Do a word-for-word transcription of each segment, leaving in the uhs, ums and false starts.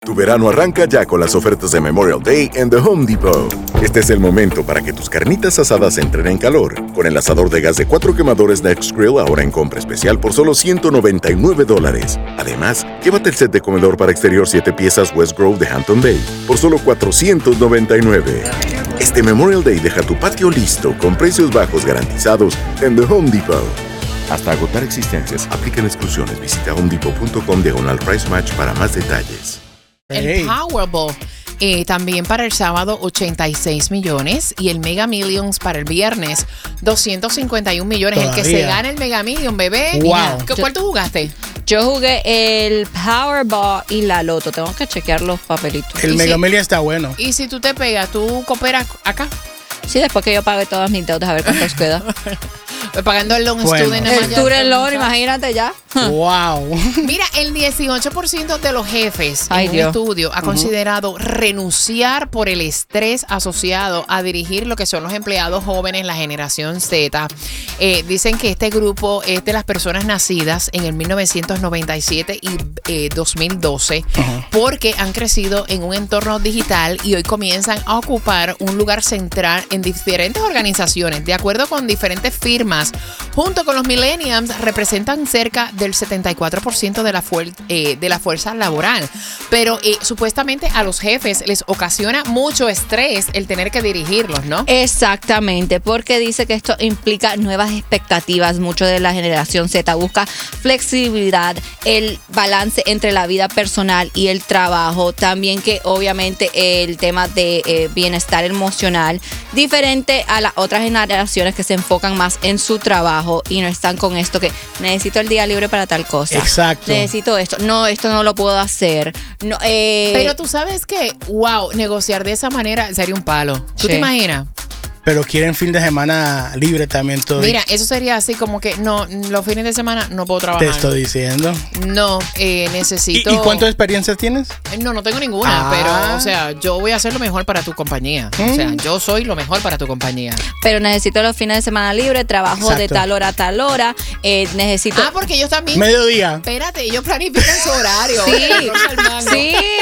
Tu verano arranca ya con las ofertas de Memorial Day en The Home Depot. Este es el momento para que tus carnitas asadas entren en calor. Con el asador de gas de cuatro quemadores Next Grill ahora en compra especial por solo ciento noventa y nueve dólares. Además, llévate el set de comedor para exterior siete piezas West Grove de Hampton Bay por solo cuatrocientos noventa y nueve. Este Memorial Day deja tu patio listo con precios bajos garantizados en The Home Depot. Hasta agotar existencias, aplican exclusiones. Visita homedepot.com diagonal price match para más detalles. El Powerball eh, también para el sábado ochenta y seis millones y el Mega Millions para el viernes doscientos cincuenta y un millones. Todavía. El que se gana el Mega Million, bebé. Wow. ¿Qué- ¿Cuál tú jugaste? Yo jugué el Powerball y la Loto. Tengo que chequear los papelitos. El Y Mega si- Million está bueno. Y si tú te pegas, ¿tú cooperas acá? Sí, después que yo pague todas mis deudas, a ver cuántos queda. Pagando el loan Bueno. student. El nada más ya- student loan, imagínate ya. Wow. Mira, el dieciocho por ciento de los jefes Ay, en un Dios. estudio ha considerado renunciar por el estrés asociado a dirigir lo que son los empleados jóvenes, la generación Z. Eh, dicen que este grupo es de las personas nacidas en el mil novecientos noventa y siete y eh, dos mil doce porque han crecido en un entorno digital y hoy comienzan a ocupar un lugar central en diferentes organizaciones. De acuerdo con diferentes firmas, junto con los millennials, representan cerca del setenta y cuatro por ciento de la, fuer- eh, de la fuerza laboral. Pero eh, supuestamente a los jefes les ocasiona mucho estrés el tener que dirigirlos, ¿no? Exactamente, porque dice que esto implica nuevas expectativas. Mucho de la generación Z busca flexibilidad, el balance entre la vida personal y el trabajo. También que obviamente el tema de eh, bienestar emocional, diferente a las otras generaciones que se enfocan más en su trabajo y no están con esto que necesito el día libre para tal cosa. Exacto. Necesito esto. No, esto no lo puedo hacer. No, eh, Pero tú sabes que, wow, negociar de esa manera sería un palo. ¿Tú Sí. te imaginas? Pero quieren fin de semana libre también todo. Mira, eso sería así como que, no, los fines de semana no puedo Te trabajar. estoy diciendo. No, eh, ¿Y, necesito... y cuántas experiencias tienes? No, no tengo ninguna, Ah. pero, o sea, yo voy a hacer lo mejor para tu compañía. O sea, yo soy lo mejor para tu compañía. pero necesito los fines de semana libre, trabajo de Exacto. tal hora a tal hora. Eh, necesito. Ah, porque ellos también... Mediodía. Espérate, ellos planifican su horario. Sí, Rosa el mango.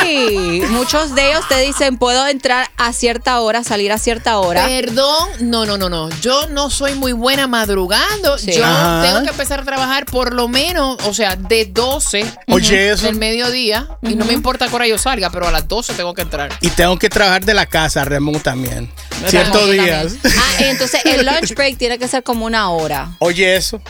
sí, muchos de ellos te dicen puedo entrar a cierta hora, salir a cierta hora. Perdón, no, no, no, no. Yo no soy muy buena madrugando. Sí. Yo Ajá. tengo que empezar a trabajar por lo menos, o sea, de doce Oye, eso. del mediodía. Y no me importa qué hora yo salga, pero a las doce tengo que entrar. Y tengo que trabajar de la casa, Remo también. Me Ciertos también, días. Ah, entonces el lunch break tiene que ser como una hora. Oye, eso.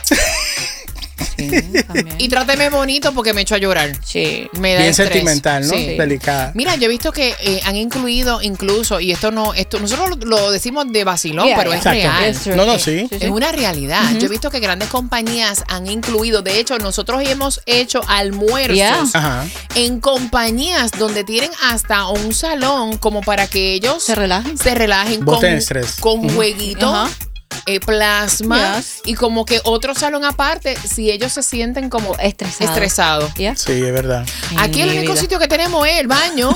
Sí, también. Y tráteme bonito porque me echo a llorar. Sí. Me da Bien estrés. sentimental, ¿no? Sí. Delicada. Mira, yo he visto que eh, han incluido incluso, y esto no, esto nosotros lo, lo decimos de vacilón, Yeah, pero es exacto. real. It's true. No, no, sí. Es una realidad. Yo he visto que grandes compañías han incluido, de hecho, nosotros hemos hecho almuerzos Yeah. Ajá. en compañías donde tienen hasta un salón como para que ellos Se relajen. se relajen Boten con, estrés. con jueguitos. Ajá. eh, plasma Yes. y como que otro salón aparte si ellos se sienten como Estresado. estresados. Yeah. Sí, es verdad. Aquí el Mi único vida. sitio que tenemos es el baño.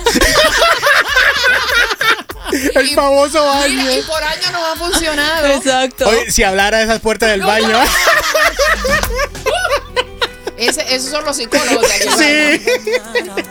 El Y- famoso baño. Mira, y por año no ha funcionado. Exacto. Oye, si hablara de esas puertas del baño. Ese- esos son los psicólogos de aquí. Sí.